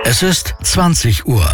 Es ist 20 Uhr.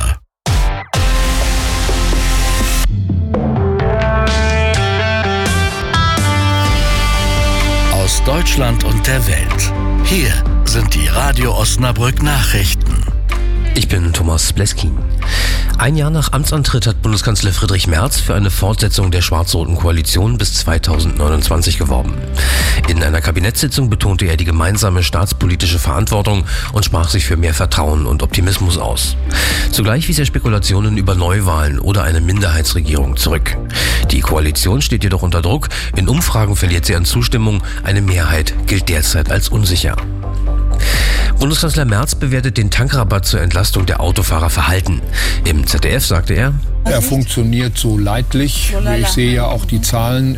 Aus Deutschland und der Welt. Hier sind die Radio Osnabrück Nachrichten. Ich bin Thomas Bleskin. Ein Jahr nach Amtsantritt hat Bundeskanzler Friedrich Merz für eine Fortsetzung der schwarz-roten Koalition bis 2029 geworben. In einer Kabinettssitzung betonte er die gemeinsame staatspolitische Verantwortung und sprach sich für mehr Vertrauen und Optimismus aus. Zugleich wies er Spekulationen über Neuwahlen oder eine Minderheitsregierung zurück. Die Koalition steht jedoch unter Druck. In Umfragen verliert sie an Zustimmung. Eine Mehrheit gilt derzeit als unsicher. Bundeskanzler Merz bewertet den Tankrabatt zur Entlastung der Autofahrer verhalten. Im ZDF sagte er: Er funktioniert so leidlich. Ich sehe ja auch die Zahlen,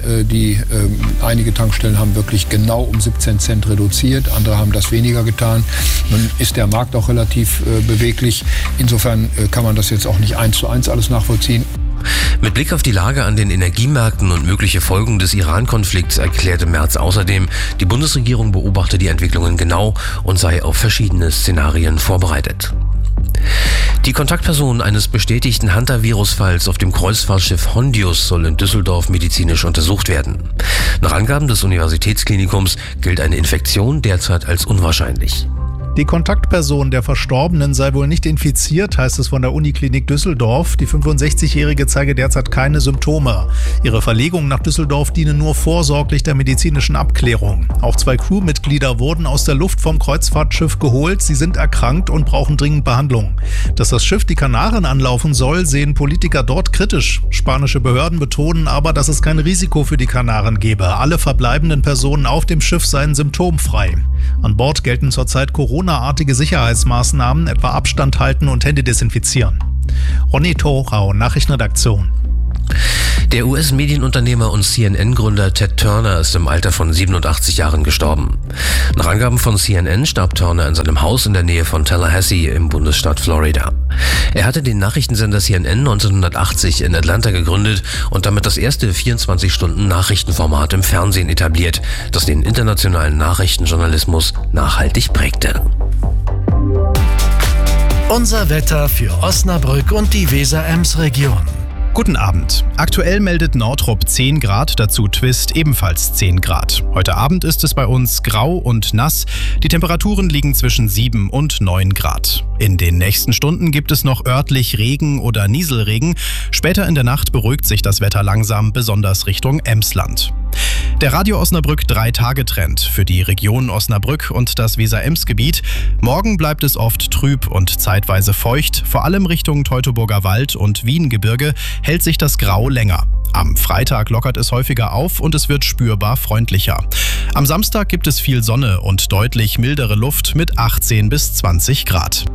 einige Tankstellen haben wirklich genau um 17 Cent reduziert, andere haben das weniger getan. Nun ist der Markt auch relativ beweglich. Insofern kann man das jetzt auch nicht 1:1 alles nachvollziehen. Mit Blick auf die Lage an den Energiemärkten und mögliche Folgen des Iran-Konflikts erklärte Merz außerdem, die Bundesregierung beobachte die Entwicklungen genau und sei auf verschiedene Szenarien vorbereitet. Die Kontaktperson eines bestätigten Hantavirus-Falls auf dem Kreuzfahrtschiff Hondius soll in Düsseldorf medizinisch untersucht werden. Nach Angaben des Universitätsklinikums gilt eine Infektion derzeit als unwahrscheinlich. Die Kontaktperson der Verstorbenen sei wohl nicht infiziert, heißt es von der Uniklinik Düsseldorf. Die 65-Jährige zeige derzeit keine Symptome. Ihre Verlegung nach Düsseldorf diene nur vorsorglich der medizinischen Abklärung. Auch 2 Crewmitglieder wurden aus der Luft vom Kreuzfahrtschiff geholt. Sie sind erkrankt und brauchen dringend Behandlung. Dass das Schiff die Kanaren anlaufen soll, sehen Politiker dort kritisch. Spanische Behörden betonen aber, dass es kein Risiko für die Kanaren gebe. Alle verbleibenden Personen auf dem Schiff seien symptomfrei. An Bord gelten zurzeit Corona-artige Sicherheitsmaßnahmen, etwa Abstand halten und Hände desinfizieren. Ronny Thorau, Nachrichtenredaktion. Der US-Medienunternehmer und CNN-Gründer Ted Turner ist im Alter von 87 Jahren gestorben. Nach Angaben von CNN starb Turner in seinem Haus in der Nähe von Tallahassee im Bundesstaat Florida. Er hatte den Nachrichtensender CNN 1980 in Atlanta gegründet und damit das erste 24-Stunden-Nachrichtenformat im Fernsehen etabliert, das den internationalen Nachrichtenjournalismus nachhaltig prägte. Unser Wetter für Osnabrück und die Weser-Ems-Region. Guten Abend. Aktuell meldet Nordrup 10 Grad, dazu Twist ebenfalls 10 Grad. Heute Abend ist es bei uns grau und nass. Die Temperaturen liegen zwischen 7 und 9 Grad. In den nächsten Stunden gibt es noch örtlich Regen oder Nieselregen. Später in der Nacht beruhigt sich das Wetter langsam, besonders Richtung Emsland. Der Radio Osnabrück 3-Tage-Trend für die Region Osnabrück und das Weser-Ems-Gebiet. Morgen bleibt es oft trüb und zeitweise feucht. Vor allem Richtung Teutoburger Wald und Wiengebirge hält sich das Grau länger. Am Freitag lockert es häufiger auf und es wird spürbar freundlicher. Am Samstag gibt es viel Sonne und deutlich mildere Luft mit 18 bis 20 Grad.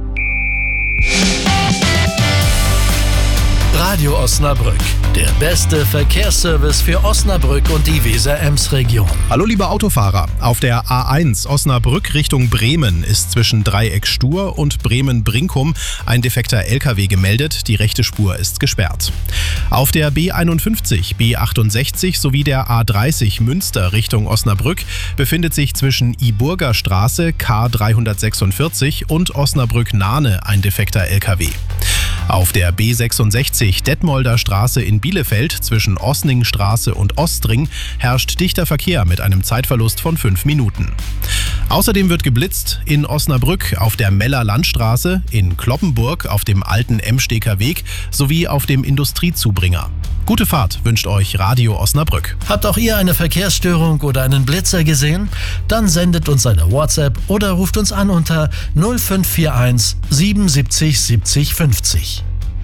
Radio Osnabrück, der beste Verkehrsservice für Osnabrück und die Weser-Ems-Region. Hallo liebe Autofahrer, auf der A1 Osnabrück Richtung Bremen ist zwischen Dreieck Stur und Bremen-Brinkum ein defekter LKW gemeldet, die rechte Spur ist gesperrt. Auf der B51, B68 sowie der A30 Münster Richtung Osnabrück befindet sich zwischen Iburger Straße K346 und Osnabrück-Nahne ein defekter LKW. Auf der B66 Detmolder Straße in Bielefeld zwischen Osningstraße und Ostring herrscht dichter Verkehr mit einem Zeitverlust von 5 Minuten. Außerdem wird geblitzt in Osnabrück auf der Meller Landstraße, in Kloppenburg auf dem alten Emsteker Weg sowie auf dem Industriezubringer. Gute Fahrt wünscht euch Radio Osnabrück. Habt auch ihr eine Verkehrsstörung oder einen Blitzer gesehen? Dann sendet uns eine WhatsApp oder ruft uns an unter 0541 77 70 50.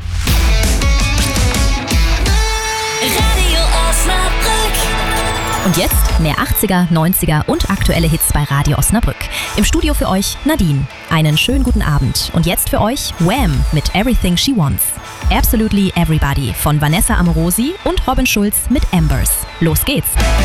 Radio Osnabrück. Und jetzt mehr 80er, 90er und aktuelle Hits bei Radio Osnabrück. Im Studio für euch Nadine. Einen schönen guten Abend. Und jetzt für euch Wham! Mit Everything She Wants. Absolutely Everybody von Vanessa Amorosi und Robin Schulz mit Embers. Los geht's!